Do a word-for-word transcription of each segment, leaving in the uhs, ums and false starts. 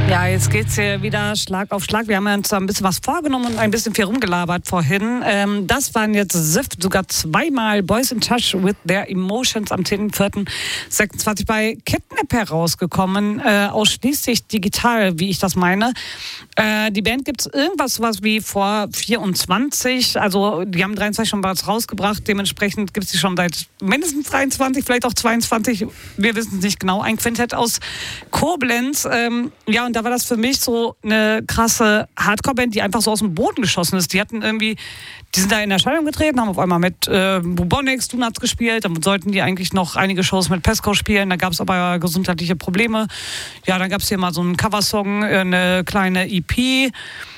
Ja, jetzt geht's hier wieder Schlag auf Schlag. Wir haben uns da ein bisschen was vorgenommen und ein bisschen viel rumgelabert vorhin. Ähm, das waren jetzt Sift, sogar zweimal Boys in Touch with Their Emotions am zehnten vierten sechsundzwanzig bei Kidnap herausgekommen. Äh, ausschließlich digital, wie ich das meine. Äh, die Band gibt's irgendwas was wie vor vierundzwanzig. Also die haben dreiundzwanzig schon was rausgebracht. Dementsprechend gibt's die schon seit mindestens dreiundzwanzig, vielleicht auch zweiundzwanzig. Wir wissen es nicht genau. Ein Quintett aus Koblenz. Ähm, ja, und da war das für mich so eine krasse Hardcore-Band, die einfach so aus dem Boden geschossen ist. Die hatten irgendwie, die sind da in Erscheinung getreten, haben auf einmal mit äh, Bubonics, Donuts gespielt. Dann sollten die eigentlich noch einige Shows mit Pesco spielen. Da gab es aber gesundheitliche Probleme. Ja, dann gab es hier mal so einen Coversong, eine kleine E P.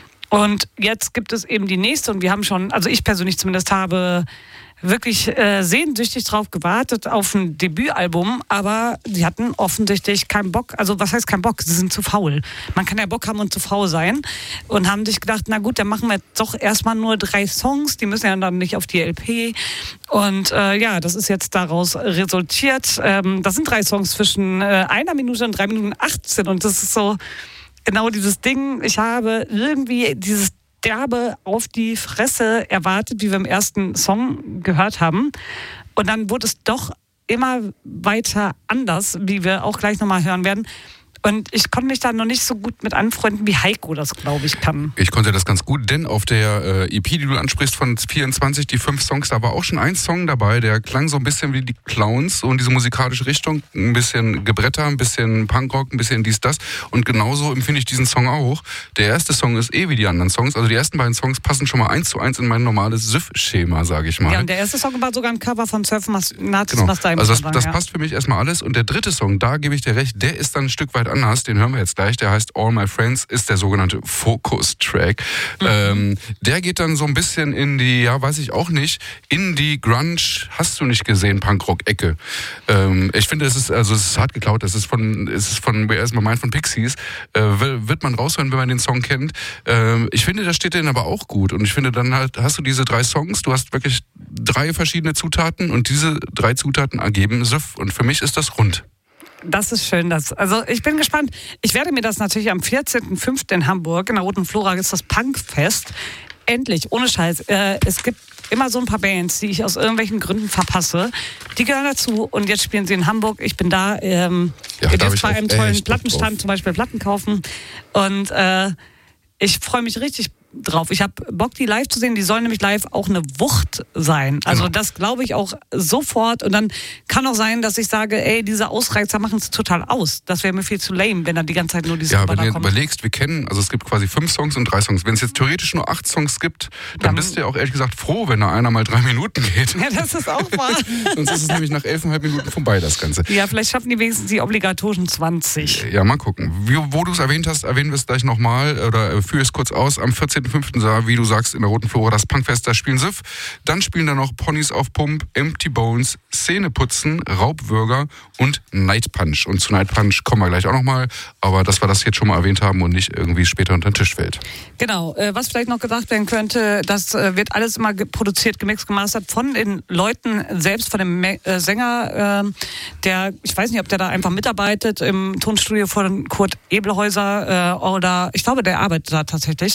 Und jetzt gibt es eben die nächste. Und wir haben schon, also ich persönlich zumindest habe wirklich äh, sehnsüchtig drauf gewartet auf ein Debütalbum, aber die hatten offensichtlich keinen Bock. Also was heißt kein Bock? Sie sind zu faul. Man kann ja Bock haben und zu faul sein. Und haben sich gedacht, na gut, dann machen wir doch erstmal nur drei Songs. Die müssen ja dann nicht auf die L P. Und äh, ja, das ist jetzt daraus resultiert. Ähm, das sind drei Songs zwischen äh, einer Minute und drei Minuten achtzehn. Und das ist so genau dieses Ding. Ich habe irgendwie dieses derbe auf die Fresse erwartet, wie wir im ersten Song gehört haben. Und dann wurde es doch immer weiter anders, wie wir auch gleich nochmal hören werden. Und ich konnte mich da noch nicht so gut mit anfreunden, wie Heiko das, glaube ich, kann. Ich konnte das ganz gut, denn auf der äh, E P, die du ansprichst, von vierundzwanzig, die fünf Songs, da war auch schon ein Song dabei, der klang so ein bisschen wie die Clowns, so in diese musikalische Richtung. Ein bisschen Gebretter, ein bisschen Punkrock, ein bisschen dies, das. Und genauso empfinde ich diesen Song auch. Der erste Song ist eh wie die anderen Songs. Also die ersten beiden Songs passen schon mal eins zu eins in mein normales Süff-Schema, sage ich mal. Ja, und der erste Song war sogar ein Cover von Surf Nazis, genau. was da im Also das, war, das ja. passt für mich erstmal alles. Und der dritte Song, da gebe ich dir recht, der ist dann ein Stück weit anders. Den hören wir jetzt gleich. Der heißt All My Friends, ist der sogenannte Focus-Track. Mhm. Ähm, der geht dann so ein bisschen in die, ja, weiß ich auch nicht, in die Grunge, hast du nicht gesehen, Punkrock-Ecke. Ähm, ich finde, es ist, also es ist hart geklaut. Es ist von, es ist von Where Is My Mind von Pixies. Äh, wird man raushören, wenn man den Song kennt. Ähm, ich finde, das steht denen aber auch gut. Und ich finde, dann halt hast du diese drei Songs, du hast wirklich drei verschiedene Zutaten und diese drei Zutaten ergeben Süff. Und für mich ist das rund. Das ist schön. Das. Also ich bin gespannt. Ich werde mir das natürlich am vierzehnten fünften in Hamburg, in der Roten Flora, ist das Punkfest. Endlich, ohne Scheiß. Äh, es gibt immer so ein paar Bands, die ich aus irgendwelchen Gründen verpasse. Die gehören dazu und jetzt spielen sie in Hamburg. Ich bin da. Ähm, ja, wir da dürfen bei einem tollen Plattenstand drauf. zum Beispiel Platten kaufen. Und äh, ich freue mich richtig drauf. Ich habe Bock, die live zu sehen. Die sollen nämlich live auch eine Wucht sein. Also genau. Das glaube ich auch sofort. Und dann kann auch sein, dass ich sage, ey, diese Ausreizer machen es total aus. Das wäre mir viel zu lame, wenn dann die ganze Zeit nur diese Ja, wenn du jetzt kommt. überlegst, wir kennen, also es gibt quasi fünf Songs und drei Songs. Wenn es jetzt theoretisch nur acht Songs gibt, dann, dann bist du ja auch ehrlich gesagt froh, wenn da einer mal drei Minuten geht. Ja, das ist auch wahr. Sonst ist es nämlich nach elfeinhalb Minuten vorbei, das Ganze. Ja, vielleicht schaffen die wenigstens die obligatorischen zwanzig. Ja, mal gucken. Wie, wo du es erwähnt hast, erwähnen wir es gleich nochmal oder führe es kurz aus. Am vierzehnten fünften wie du sagst, in der Roten Flora das Punkfest, da spielen Süff. Dann spielen da noch Ponys auf Pump, Empty Bones, Zähneputzen, Raubwürger und Night Punch. Und zu Night Punch kommen wir gleich auch nochmal, aber dass wir das jetzt schon mal erwähnt haben und nicht irgendwie später unter den Tisch fällt. Genau, äh, was vielleicht noch gesagt werden könnte, das äh, wird alles immer ge- produziert, gemixt, gemastert von den Leuten selbst, von dem Me- äh, Sänger, äh, der, ich weiß nicht, ob der da einfach mitarbeitet im Tonstudio von Kurt Ebelhäuser äh, oder, ich glaube, der arbeitet da tatsächlich.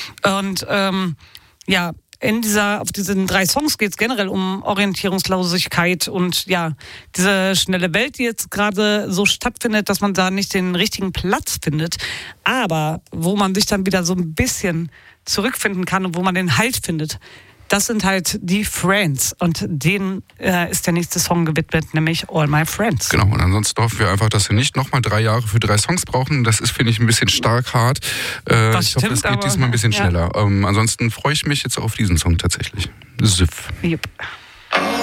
Und ähm, ja, in dieser, auf diesen drei Songs geht es generell um Orientierungslosigkeit und ja, diese schnelle Welt, die jetzt gerade so stattfindet, dass man da nicht den richtigen Platz findet, aber wo man sich dann wieder so ein bisschen zurückfinden kann und wo man den Halt findet. Das sind halt die Friends und denen äh, ist der nächste Song gewidmet, nämlich All My Friends. Genau, und ansonsten hoffen wir einfach, dass wir nicht nochmal drei Jahre für drei Songs brauchen. Das ist, finde ich, ein bisschen stark hart. Äh, das ich hoffe, stimmt, es geht aber, diesmal ein bisschen ja. schneller. Ähm, ansonsten freue ich mich jetzt auf diesen Song tatsächlich. Süff. Yep.